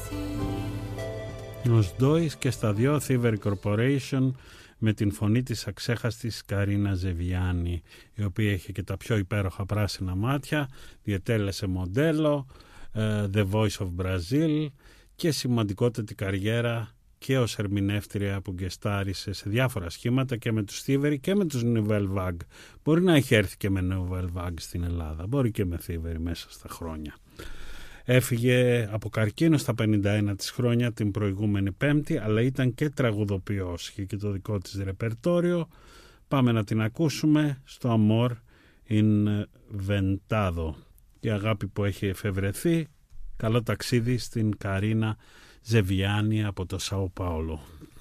Ο Σντόης και στα δυο Thievery Corporation με την φωνή της αξέχαστης Καρίνα Ζεβιάννη, η οποία είχε και τα πιο υπέροχα πράσινα μάτια, διετέλεσε μοντέλο, The Voice of Brazil και σημαντικότατη καριέρα και ως ερμηνεύτρια που γκεστάρισε σε διάφορα σχήματα και με τους Thievery και με τους Nouvelle Vague. Μπορεί να έχει έρθει και με Nouvelle Vague στην Ελλάδα, μπορεί και με Thievery μέσα στα χρόνια. Έφυγε από καρκίνο στα 51 της χρόνια την προηγούμενη Πέμπτη, αλλά ήταν και τραγουδοποιός, είχε και το δικό της ρεπερτόριο. Πάμε να την ακούσουμε στο Amor Inventado, η αγάπη που έχει εφευρεθεί. Καλό ταξίδι στην Καρίνα Ζεβιάννη από το Σάο Πάολο.